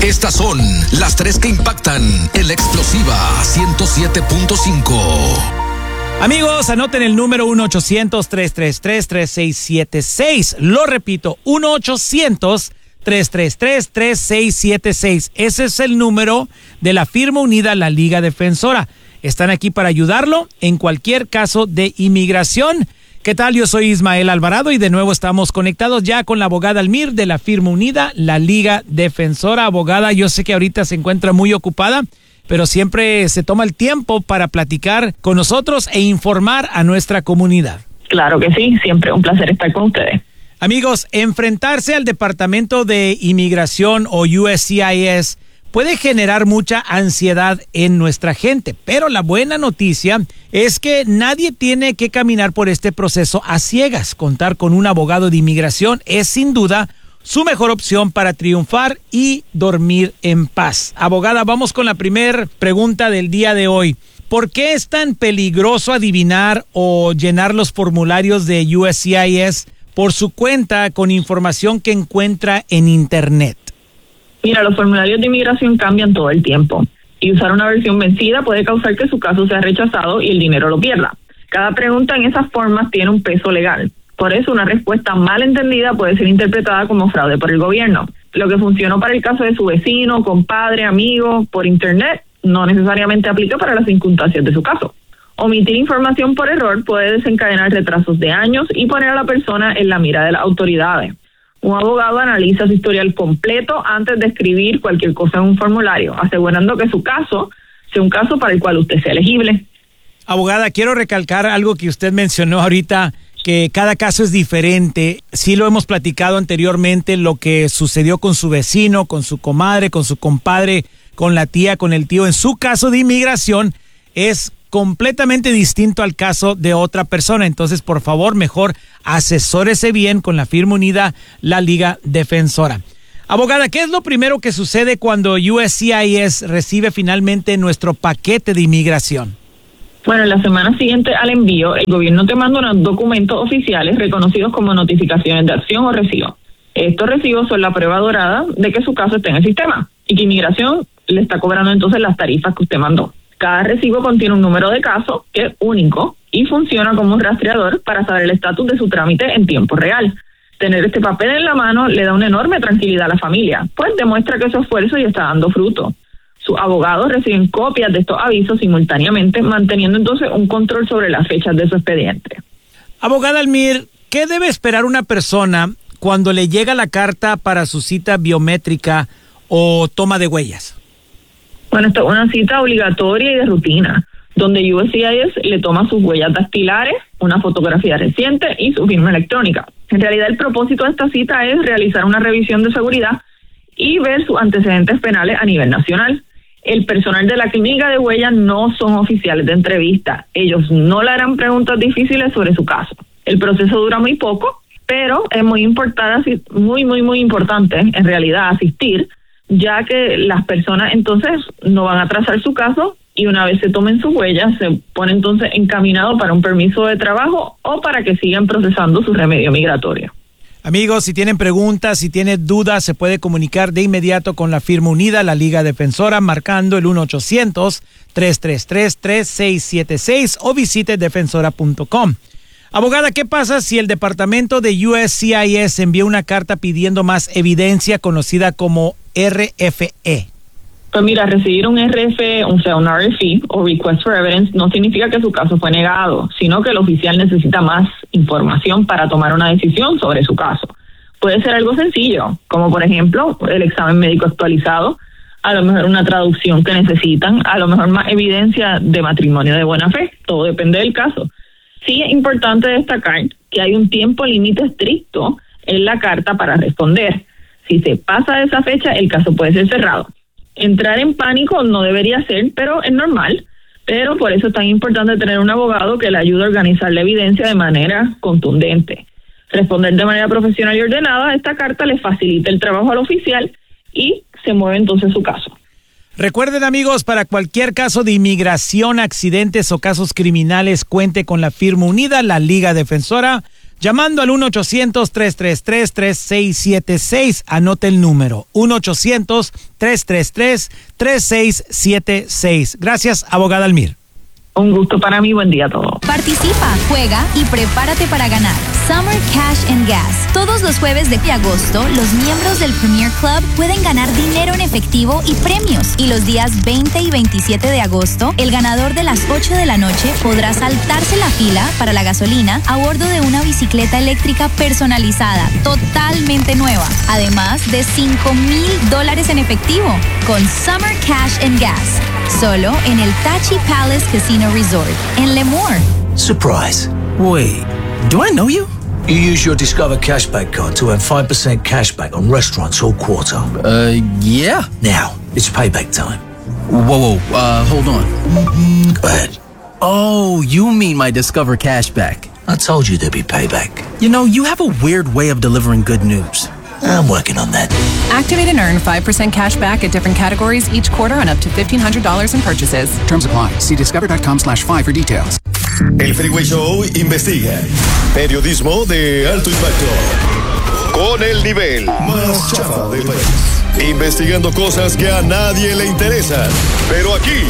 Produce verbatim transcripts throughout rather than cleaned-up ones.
Estas son las tres que impactan en la explosiva ciento siete punto cinco. Amigos, anoten el número uno ochocientos, tres tres tres, tres seis siete seis. Lo repito, uno ochocientos, tres tres tres, tres seis siete seis. Ese es el número de la firma unida, la Liga Defensora. Están aquí para ayudarlo en cualquier caso de inmigración. ¿Qué tal? Yo soy Ismael Alvarado y de nuevo estamos conectados ya con la abogada Almir de la firma unida, la Liga Defensora. Abogada, yo sé que ahorita se encuentra muy ocupada, pero siempre se toma el tiempo para platicar con nosotros e informar a nuestra comunidad. Claro que sí, siempre un placer estar con ustedes. Amigos, enfrentarse al Departamento de Inmigración o U S C I S puede generar mucha ansiedad en nuestra gente, pero la buena noticia es que nadie tiene que caminar por este proceso a ciegas. Contar con un abogado de inmigración es sin duda su mejor opción para triunfar y dormir en paz. Abogada, vamos con la primera pregunta del día de hoy. ¿Por qué es tan peligroso adivinar o llenar los formularios de U S C I S por su cuenta con información que encuentra en Internet? Mira, los formularios de inmigración cambian todo el tiempo y usar una versión vencida puede causar que su caso sea rechazado y el dinero lo pierda. Cada pregunta en esas formas tiene un peso legal. Por eso una respuesta mal entendida puede ser interpretada como fraude por el gobierno. Lo que funcionó para el caso de su vecino, compadre, amigo, por Internet, no necesariamente aplica para las circunstancias de su caso. Omitir información por error puede desencadenar retrasos de años y poner a la persona en la mira de las autoridades. Un abogado analiza su historial completo antes de escribir cualquier cosa en un formulario, asegurando que su caso sea un caso para el cual usted sea elegible. Abogada, quiero recalcar algo que usted mencionó ahorita, que cada caso es diferente. Sí lo hemos platicado anteriormente, lo que sucedió con su vecino, con su comadre, con su compadre, con la tía, con el tío. En su caso de inmigración es completamente distinto al caso de otra persona. Entonces, por favor, mejor asesórese bien con la firma unida, la Liga Defensora. Abogada, ¿qué es lo primero que sucede cuando U S C I S recibe finalmente nuestro paquete de inmigración? Bueno, en la semana siguiente al envío, el gobierno te manda unos documentos oficiales reconocidos como notificaciones de acción o recibo. Estos recibos son la prueba dorada de que su caso está en el sistema y que inmigración le está cobrando entonces las tarifas que usted mandó. Cada recibo contiene un número de caso que es único y funciona como un rastreador para saber el estatus de su trámite en tiempo real. Tener este papel en la mano le da una enorme tranquilidad a la familia, pues demuestra que su esfuerzo ya está dando fruto. Sus abogados reciben copias de estos avisos simultáneamente, manteniendo entonces un control sobre las fechas de su expediente. Abogada Almir, ¿qué debe esperar una persona cuando le llega la carta para su cita biométrica o toma de huellas? Bueno, esto es una cita obligatoria y de rutina, donde U S C I S le toma sus huellas dactilares, una fotografía reciente y su firma electrónica. En realidad, el propósito de esta cita es realizar una revisión de seguridad y ver sus antecedentes penales a nivel nacional. El personal de la clínica de huellas no son oficiales de entrevista. Ellos no le harán preguntas difíciles sobre su caso. El proceso dura muy poco, pero es muy importante, muy, muy, muy importante, en realidad, asistir, ya que las personas entonces no van a trazar su caso y una vez se tomen sus huellas se pone entonces encaminado para un permiso de trabajo o para que sigan procesando su remedio migratorio. Amigos, si tienen preguntas, si tienen dudas, se puede comunicar de inmediato con la firma unida, la Liga Defensora, marcando el uno ochocientos, tres tres tres, tres seis siete seis o visite defensora punto com. Abogada, ¿qué pasa si el departamento de U S C I S envía una carta pidiendo más evidencia conocida como R F E? Pues mira, recibir un R F E, o sea, un R F E o Request for Evidence, no significa que su caso fue negado, sino que el oficial necesita más información para tomar una decisión sobre su caso. Puede ser algo sencillo, como por ejemplo el examen médico actualizado, a lo mejor una traducción que necesitan, a lo mejor más evidencia de matrimonio de buena fe, todo depende del caso. Sí es importante destacar que hay un tiempo límite estricto en la carta para responder. Si se pasa de esa fecha, el caso puede ser cerrado. Entrar en pánico no debería ser, pero es normal. Pero por eso es tan importante tener un abogado que le ayude a organizar la evidencia de manera contundente. Responder de manera profesional y ordenada a esta carta le facilita el trabajo al oficial y se mueve entonces su caso. Recuerden, amigos, para cualquier caso de inmigración, accidentes o casos criminales, cuente con la firma unida, la Liga Defensora. llamando al uno ochocientos, tres tres tres, tres seis siete seis. Anote el número, uno ochocientos, tres tres tres, tres seis siete seis. Gracias, abogada Almir. Un gusto para mí, buen día a todos. Participa, juega y prepárate para ganar Summer Cash and Gas. Todos los jueves de agosto, los miembros del Premier Club pueden ganar dinero en efectivo y premios. Y los días veinte y veintisiete de agosto, el ganador de las ocho de la noche podrá saltarse la fila para la gasolina a bordo de una bicicleta eléctrica personalizada, totalmente nueva. Además de cinco mil dólares en efectivo con Summer Cash and Gas. Solo en el Tachi Palace Casino Resort en Lemoore. Surprise. Wait, do I know you? You use your Discover Cashback card to earn five percent cashback on restaurants all quarter. Uh, yeah. Now, it's payback time. Whoa, whoa, uh, hold on. Go ahead. Oh, you mean my Discover Cashback. I told you there'd be payback. You know, you have a weird way of delivering good news. I'm working on that. Activate and earn five percent cash back at different categories each quarter on up to fifteen hundred dollars in purchases. Terms apply. See discover.com slash five for details. El Freeway Show investiga. Periodismo de alto impacto. Con el nivel más chafa del país. Investigando cosas que a nadie le interesan. Pero aquí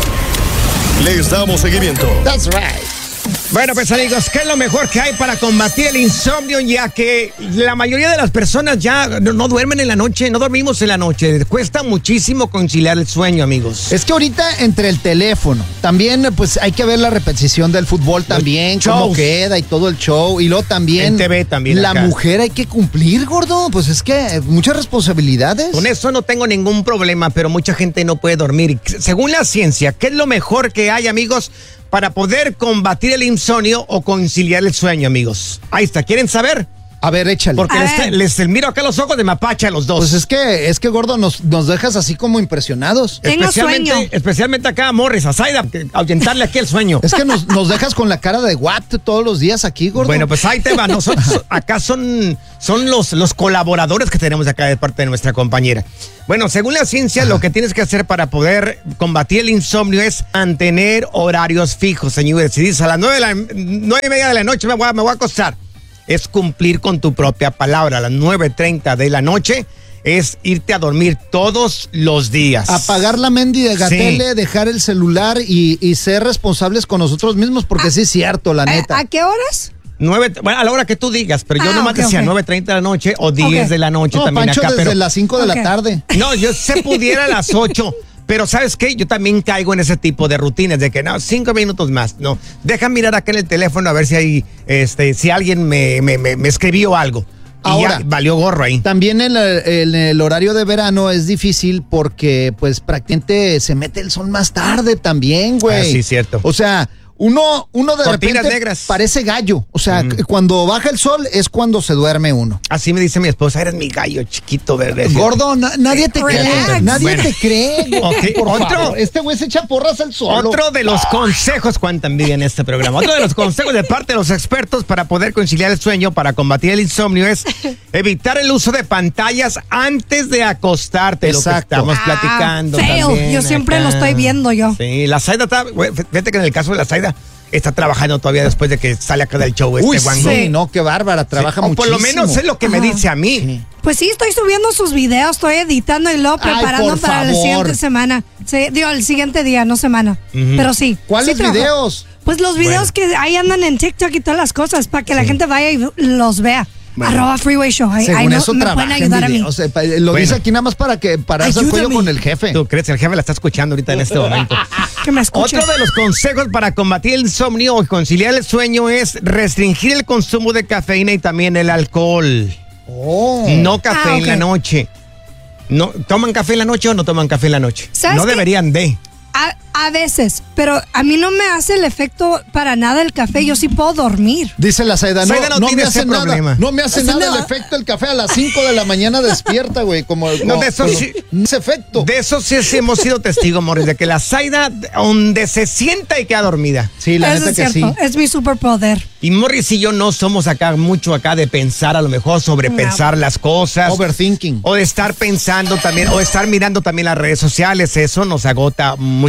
les damos seguimiento. That's right. Bueno, pues amigos, ¿qué es lo mejor que hay para combatir el insomnio? Ya que la mayoría de las personas ya no, no duermen en la noche, no dormimos en la noche. Cuesta muchísimo conciliar el sueño, amigos. Es que ahorita entre el teléfono, también pues hay que ver la repetición del fútbol también, cómo queda y todo el show. Y luego también, en T V también la acá. mujer hay que cumplir, gordo. Pues es que muchas responsabilidades. Con eso no tengo ningún problema, pero mucha gente no puede dormir. Según la ciencia, ¿qué es lo mejor que hay, amigos, para poder combatir el insomnio o conciliar el sueño, amigos? Ahí está, ¿quieren saber? A ver, échale. Porque A les, ver. les miro acá los ojos de mapache a los dos. Pues es que, es que gordo, nos, nos dejas así como impresionados. Especialmente, especialmente acá a Morris, a Zaida, que ahuyentarle aquí el sueño. Es que nos, nos dejas con la cara de what todos los días aquí, gordo. Bueno, pues ahí te va. Nosotros acá son, son los, los colaboradores que tenemos acá de parte de nuestra compañera. Bueno, según la ciencia, Ajá. lo que tienes que hacer para poder combatir el insomnio es mantener horarios fijos, señores. Si dices a las nueve, la, nueve y media de la noche me voy, a, me voy a acostar, es cumplir con tu propia palabra. A las nueve treinta de la noche es irte a dormir todos los días. Apagar la mendiga Sí. tele, dejar el celular y, y ser responsables con nosotros mismos, porque sí es cierto, la neta. ¿A qué horas? Nueve, bueno, a la hora que tú digas, pero yo Ah, nomás okay, decía okay. nueve treinta de la noche o diez Okay. de la noche No, también Pancho, acá. desde Pero las cinco de Okay. la tarde. no, yo se pudiera a las ocho. Pero ¿sabes qué? Yo también caigo en ese tipo de rutinas de que no, cinco minutos más. No, deja mirar acá en el teléfono a ver si hay, este, si alguien me, me, me, me escribió algo. Y Ahora, ya valió gorro ahí. También en el, en el horario de verano es difícil porque pues prácticamente se mete el sol más tarde también, güey. Ah, sí, cierto. O sea, uno, uno de Cortinas repente negras. parece gallo. O sea, Mm. cuando baja el sol es cuando se duerme uno. Así me dice mi esposa, eres mi gallo chiquito, verde. Gordo, na- nadie te Relax. cree. Nadie Bueno. te cree. güey. Ok, Por otro- favor, este güey se echa porras al sol. Otro de los consejos, cuánta envidia en este programa. Otro de los consejos de parte de los expertos para poder conciliar el sueño, para combatir el insomnio, es evitar el uso de pantallas antes de acostarte. Lo que Exacto. estamos Ah, platicando. feo. también Yo siempre acá. lo estoy viendo yo. Sí, la Zaida está. güey, Fíjate que en el caso de la Zaida está trabajando todavía después de que sale acá del show. Uy, este sí, guango. no, qué bárbara, trabaja O muchísimo. por lo menos es lo que me Ajá. dice a mí. Sí. Pues sí, estoy subiendo sus videos, estoy editando y luego Ay, preparando por para la favor. siguiente semana. Sí, digo, el siguiente día, no semana. Ujú. Pero sí. ¿Cuáles sí trabajo. videos? Pues los videos que ahí andan en TikTok y todas las cosas, para que la gente vaya y los vea. Arroba Freeway Show. Ahí, Según ahí no- eso me trabaja pueden en ayudar a mí. videos, eh, pa- Lo Bueno. dice aquí nada más para que pararse el cuello Ayúdame. con el jefe. ¿Tú crees? El jefe la está escuchando ahorita en este momento. Que me escuchen. Otro de los consejos para combatir el insomnio o conciliar el sueño es restringir el consumo de cafeína y también el alcohol. Oh. No café Ah, en ok. la noche. No, ¿toman café en la noche o no toman café en la noche? ¿Sabes No qué? deberían de. A, a veces, pero a mí no me hace el efecto para nada el café. Yo sí puedo dormir. Dice la Saida, no, Saida no no tiene me ese hace nada. problema. No me hace Hace nada nada. el efecto del café a las cinco de la mañana despierta, güey. Como, No, como- de eso como- sí. Ese efecto. De eso sí, sí hemos sido testigos, Morris, de que la Zaida, donde se sienta y queda dormida. Sí, la Eso neta es que cierto. sí. Es mi superpoder. Y Morris y yo no somos acá mucho acá de pensar, a lo mejor sobrepensar las cosas. Overthinking. O de estar pensando también, o de estar mirando también las redes sociales. Eso nos agota muchísimo.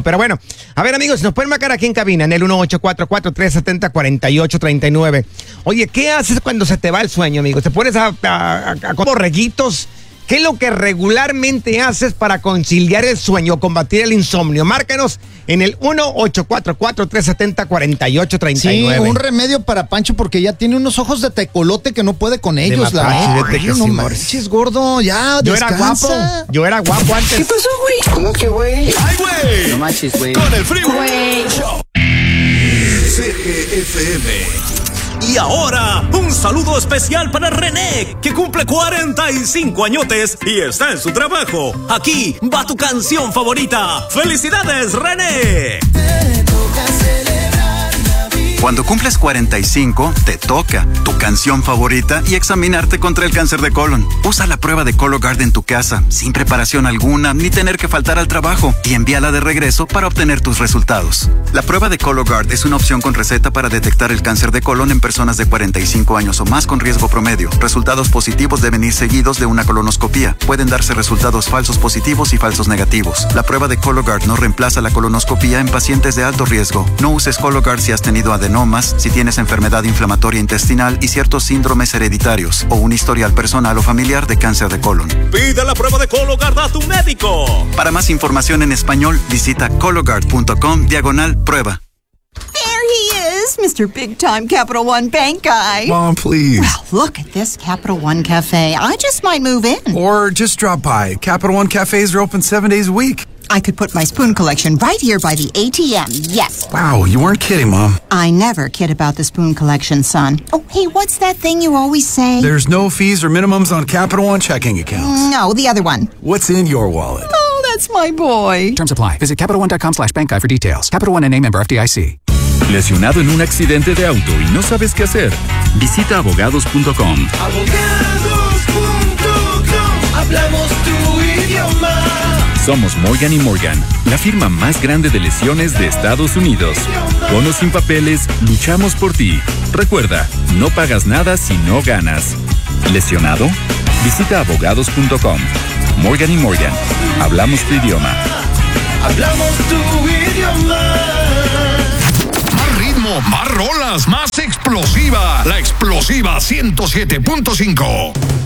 Pero bueno, a ver, amigos, nos pueden marcar aquí en cabina en el uno ocho cuatro cuatro, tres siete cero, cuatro ocho tres nueve. Oye, ¿qué haces cuando se te va el sueño, amigo? ¿Te pones a, a, a, a como borreguitos? ¿Qué es lo que regularmente haces para conciliar el sueño, combatir el insomnio? Márcanos en el uno ocho cuatro cuatro, tres siete cero, cuatro ocho tres nueve. Sí, un remedio para Pancho porque ya tiene unos ojos de tecolote que no puede con ellos. De la mapache, Ay, no manches, gordo, ya, Yo era descansa. guapo, yo era guapo antes. ¿Qué pasó, güey? ¿Cómo que, güey? ¡Ay, güey! No manches, güey. Con el Freeway Show. C G F M. Y ahora, un saludo especial para René, que cumple cuarenta y cinco añotes y está en su trabajo. Aquí va tu canción favorita. ¡Felicidades, René! Cuando cumples cuarenta y cinco, te toca tu canción favorita y examinarte contra el cáncer de colon. Usa la prueba de Cologuard en tu casa, sin preparación alguna, ni tener que faltar al trabajo, y envíala de regreso para obtener tus resultados. La prueba de Cologuard es una opción con receta para detectar el cáncer de colon en personas de cuarenta y cinco años o más con riesgo promedio. Resultados positivos deben ir seguidos de una colonoscopía. Pueden darse resultados falsos positivos y falsos negativos. La prueba de Cologuard no reemplaza la colonoscopía en pacientes de alto riesgo. No uses Cologuard si has tenido adenomas, si tienes enfermedad inflamatoria intestinal y ciertos síndromes hereditarios o un historial personal o familiar de cáncer de colon. Pide la prueba de Cologuard a tu médico. Para más información en español, visita cologuard punto com diagonal prueba. There he is, Mister Big Time Capital One Bank guy. Mom, please. Well, look at this Capital One Cafe. I just might move in. Or just drop by. Capital One cafes are open seven days a week. I could put my spoon collection right here by the A T M, yes. Wow, you weren't kidding, Mom. I never kid about the spoon collection, son. Oh, hey, what's that thing you always say? There's no fees or minimums on Capital One checking accounts. No, the other one. What's in your wallet? Oh, that's my boy. Terms apply. Visit CapitalOne.com slash bank guide for details. Capital One N A member F D I C. ¿Lesionado en un accidente de auto y no sabes qué hacer? Visita abogados punto com. Abogados punto com. Hablamos tu idioma. Somos Morgan y Morgan, la firma más grande de lesiones de Estados Unidos. Con o sin papeles, luchamos por ti. Recuerda, no pagas nada si no ganas. ¿Lesionado? Visita abogados punto com. Morgan y Morgan, hablamos tu idioma. Hablamos tu idioma. Más ritmo, más rolas, más explosiva. La explosiva ciento siete punto cinco.